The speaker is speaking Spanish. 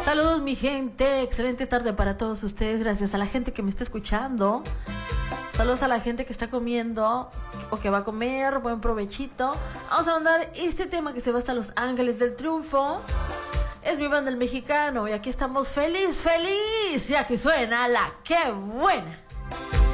Saludos mi gente, excelente tarde para todos ustedes, gracias a la gente que me está escuchando. Saludos a la gente que está comiendo o que va a comer, buen provechito. Vamos a mandar este tema que se va hasta Los Ángeles del Triunfo. Es mi banda El Mexicano y aquí estamos feliz, ya que suena la que buena.